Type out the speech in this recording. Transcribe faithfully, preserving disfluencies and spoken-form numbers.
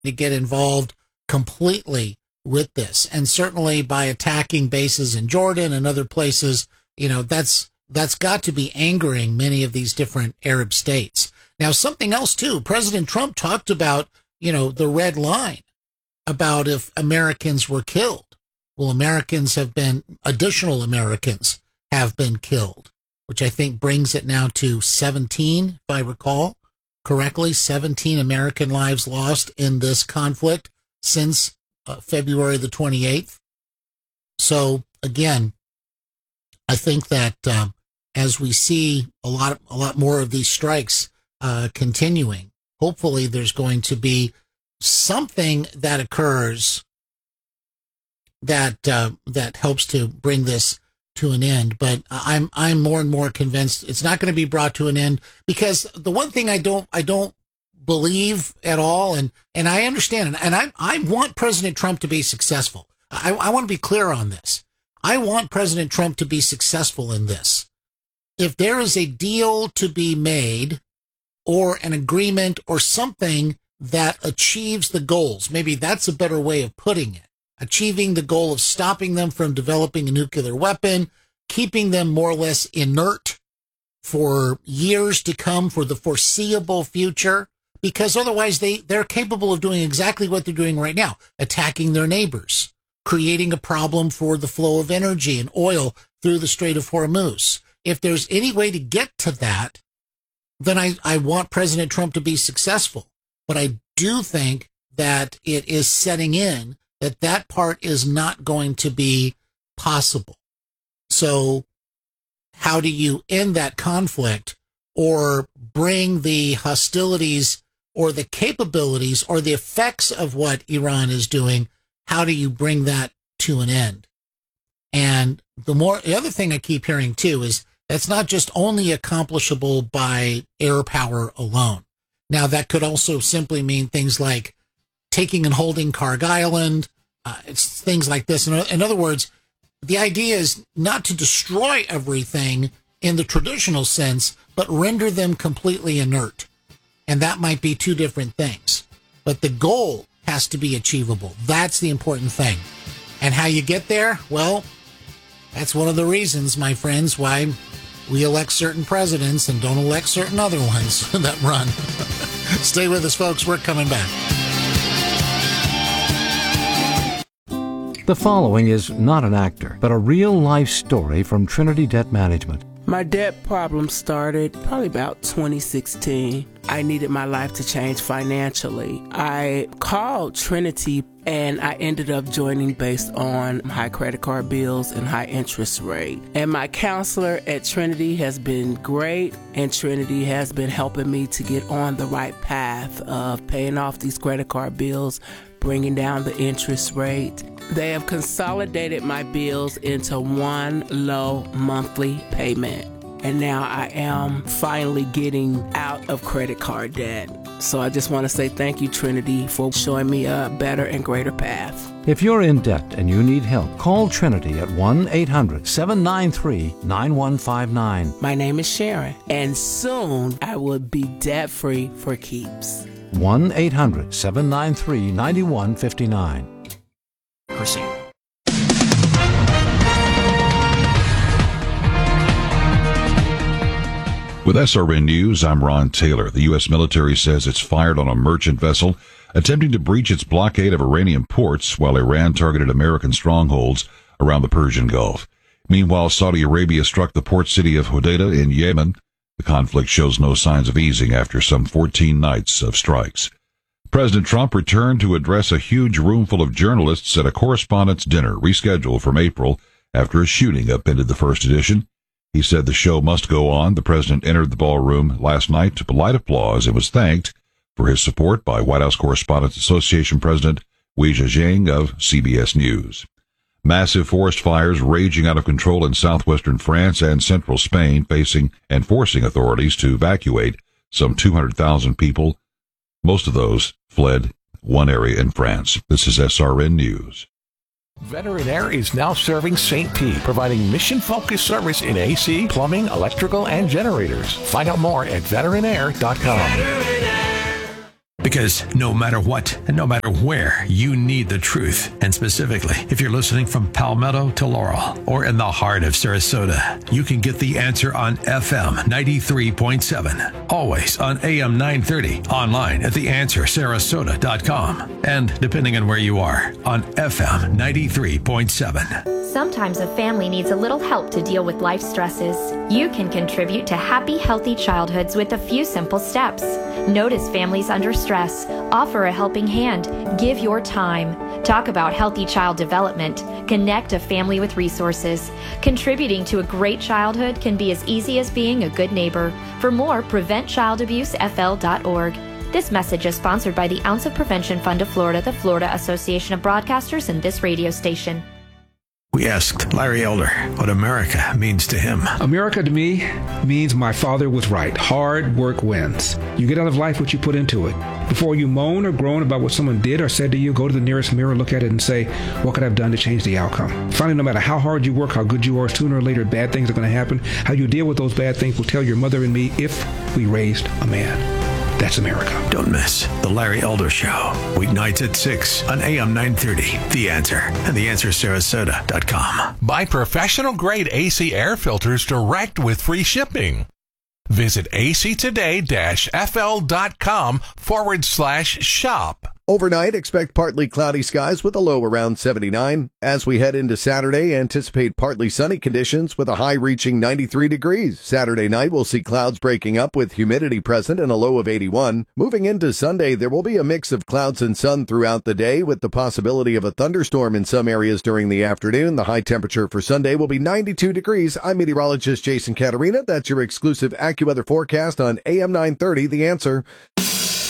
to get involved completely with this. And certainly by attacking bases in Jordan and other places, you know, that's that's got to be angering many of these different Arab states. Now, something else, too. President Trump talked about, you know, the red line about if Americans were killed. Well, Americans have been, additional Americans have been killed, which I think brings it now to seventeen, if I recall correctly, seventeen American lives lost in this conflict since uh, February the twenty-eighth. So, again, I think that um, as we see a lot, a lot more of these strikes uh, continuing, hopefully there's going to be something that occurs that uh, that helps to bring this to an end. But I'm I'm more and more convinced it's not going to be brought to an end, because the one thing I don't I don't believe at all, and and I understand, and I I want President Trump to be successful. I, I want to be clear on this. I want President Trump to be successful in this. If there is a deal to be made, or an agreement, or something that achieves the goals, maybe that's a better way of putting it, achieving the goal of stopping them from developing a nuclear weapon, keeping them more or less inert for years to come, for the foreseeable future, because otherwise they, they're capable of doing exactly what they're doing right now, attacking their neighbors, creating a problem for the flow of energy and oil through the Strait of Hormuz. If there's any way to get to that, then I, I want President Trump to be successful. But I do think that it is setting in that that part is not going to be possible. So how do you end that conflict, or bring the hostilities or the capabilities or the effects of what Iran is doing? How do you bring that to an end? And the more, the other thing I keep hearing too is that's not just only accomplishable by air power alone. Now, that could also simply mean things like taking and holding Karg Island, uh, it's things like this. In, in other words, the idea is not to destroy everything in the traditional sense, but render them completely inert. And that might be two different things. But the goal has to be achievable. That's the important thing. And how you get there? Well, that's one of the reasons, my friends, why we elect certain presidents and don't elect certain other ones that run. Stay with us, folks. We're coming back. The following is not an actor, but a real-life story from Trinity Debt Management. My debt problem started probably about twenty sixteen. I needed my life to change financially. I called Trinity and I ended up joining based on high credit card bills and high interest rate. And my counselor at Trinity has been great, and Trinity has been helping me to get on the right path of paying off these credit card bills, bringing down the interest rate. They have consolidated my bills into one low monthly payment. And now I am finally getting out of credit card debt. So I just want to say thank you, Trinity, for showing me a better and greater path. If you're in debt and you need help, call Trinity at one eight hundred seven nine three nine one five nine. My name is Sharon, and soon I will be debt-free for keeps. one eight hundred seven nine three nine one five nine. Proceed. With S R N News, I'm Ron Taylor. The U S military says it's fired on a merchant vessel attempting to breach its blockade of Iranian ports while Iran targeted American strongholds around the Persian Gulf. Meanwhile, Saudi Arabia struck the port city of Hodeidah in Yemen. The conflict shows no signs of easing after some fourteen nights of strikes. President Trump returned to address a huge room full of journalists at a correspondents' dinner rescheduled from April after a shooting upended the first edition. He said the show must go on. The president entered the ballroom last night to polite applause and was thanked for his support by White House Correspondents Association President Weijia Jiang of C B S News. Massive forest fires raging out of control in southwestern France and central Spain, facing and forcing authorities to evacuate some two hundred thousand people. Most of those fled one area in France. This is S R N News. Veteran Air is now serving Saint Pete, providing mission-focused service in A C, plumbing, electrical, and generators. Find out more at veteran air dot com. Because no matter what and no matter where, you need the truth. And specifically, if you're listening from Palmetto to Laurel or in the heart of Sarasota, you can get The Answer on F M ninety-three point seven. Always on A M nine thirty. Online at the answer sarasota dot com. And depending on where you are, on F M ninety-three point seven. Sometimes a family needs a little help to deal with life stresses. You can contribute to happy, healthy childhoods with a few simple steps. Notice families under stress. Offer a helping hand. Give your time. Talk about healthy child development. Connect a family with resources. Contributing to a great childhood can be as easy as being a good neighbor. For more, prevent child abuse F L dot org. This message is sponsored by the Ounce of Prevention Fund of Florida, the Florida Association of Broadcasters, and this radio station. We asked Larry Elder what America means to him. America to me means my father was right. Hard work wins. You get out of life what you put into it. Before you moan or groan about what someone did or said to you, go to the nearest mirror, look at it, and say, what could I have done to change the outcome? Finally, no matter how hard you work, how good you are, sooner or later, bad things are going to happen. How you deal with those bad things will tell your mother and me if we raised a man. That's America. Don't miss The Larry Elder Show. Weeknights at six on A M nine thirty. The Answer and the answer sarasota dot com. Buy professional-grade A C air filters direct with free shipping. Visit actoday-fl.com forward slash shop. Overnight, expect partly cloudy skies with a low around seventy-nine. As we head into Saturday, anticipate partly sunny conditions with a high reaching ninety-three degrees. Saturday night, we'll see clouds breaking up with humidity present and a low of eighty-one. Moving into Sunday, there will be a mix of clouds and sun throughout the day with the possibility of a thunderstorm in some areas during the afternoon. The high temperature for Sunday will be ninety-two degrees. I'm meteorologist Jason Caterina. That's your exclusive AccuWeather forecast on A M nine thirty, The Answer.